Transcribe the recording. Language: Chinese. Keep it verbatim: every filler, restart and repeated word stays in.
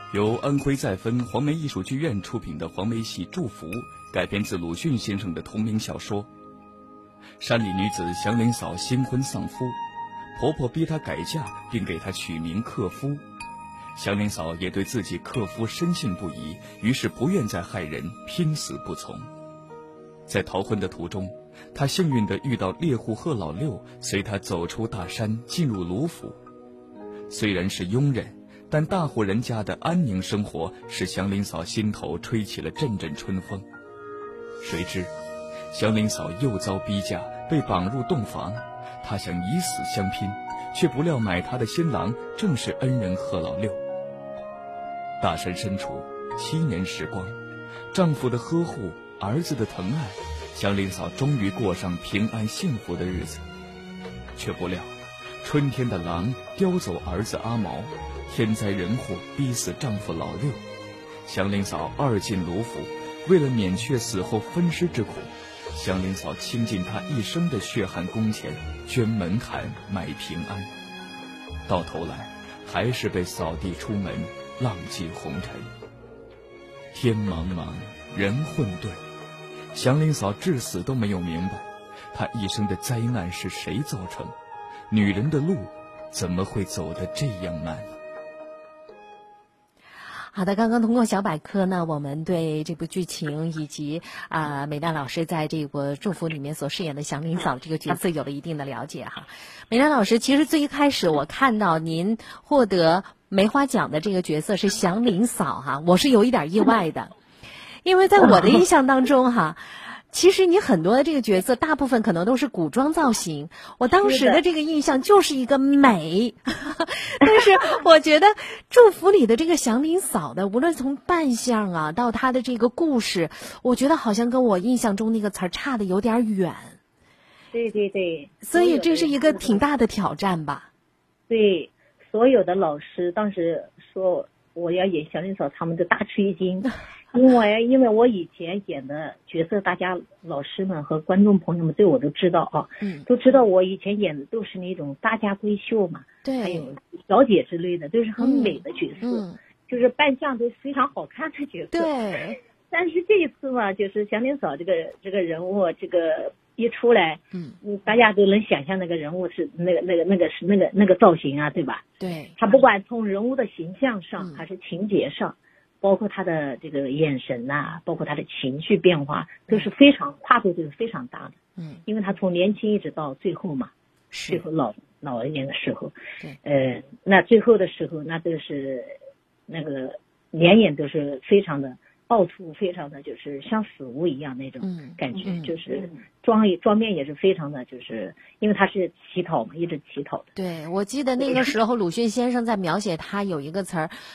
由安徽再芬黄梅艺术剧院出品的黄梅戏《祝福》改编自鲁迅先生的同名小说。山里女子祥林嫂新婚丧夫，婆婆逼她改嫁，并给她取名克夫。祥林嫂也对自己克夫深信不疑，于是不愿再害人，拼死不从。在逃婚的途中，她幸运地遇到猎户贺老六，随她走出大山，进入卢府。虽然是佣人，但大户人家的安宁生活使祥林嫂心头吹起了阵阵春风。谁知祥林嫂又遭逼嫁，被绑入洞房。她想以死相拼，却不料买她的新郎正是恩人贺老六。大山深处，七年时光，丈夫的呵护，儿子的疼爱，祥林嫂终于过上平安幸福的日子。却不料春天的狼叼走儿子阿毛，天灾人祸逼死丈夫老六。祥林嫂二进卢府，为了免却死后分尸之苦，祥林嫂倾尽她一生的血汗工钱，捐门槛买平安，到头来还是被扫地出门，浪迹红尘。天茫茫，人混沌，祥林嫂至死都没有明白，她一生的灾难是谁造成？女人的路怎么会走得这样慢？ 好的，刚刚通过小百科呢，我们对这部剧情以及啊、呃、美娜老师在这个祝福里面所饰演的祥林嫂这个角色有了一定的了解哈。美娜老师，其实最一开始我看到您获得梅花奖的这个角色是祥林嫂哈，我是有一点意外的，因为在我的印象当中哈。其实你很多的这个角色大部分可能都是古装造型，我当时的这个印象就是一个美但是我觉得祝福里的这个祥林嫂的无论从扮相啊到她的这个故事，我觉得好像跟我印象中那个词儿差的有点远。 对对对， 所以这是一个挺大的挑战吧。 对，所有的老师当时说我要演祥林嫂，他们都大吃一惊因为因为我以前演的角色，大家老师们和观众朋友们对我都知道啊， 嗯， 都知道我以前演的都是那种大家闺秀嘛， 对， 还有小姐之类的，都是很美的角色， 嗯嗯、 就是扮相都非常好看的角色。 对， 但是这一次嘛，就是祥林嫂这个这个人物，这个一出来， 嗯， 大家都能想象那个人物是那个那个那个是那个那个造型啊，对吧？ 对， 他不管从人物的形象上、 嗯、 还是情节上。包括他的这个眼神呐、啊，包括他的情绪变化，都是非常跨度都是非常大的。 嗯， 因为他从年轻一直到最后嘛， 是最后老老一点的时候， 对， 呃，那最后的时候，那都是那个脸眼都是非常的凹凸，非常的就是像死无一样那种感觉， 嗯嗯、 就是妆妆面也是非常的，就是因为他是乞讨嘛，一直乞讨的。 对，我记得那个时候鲁迅先生在描写他有一个词儿。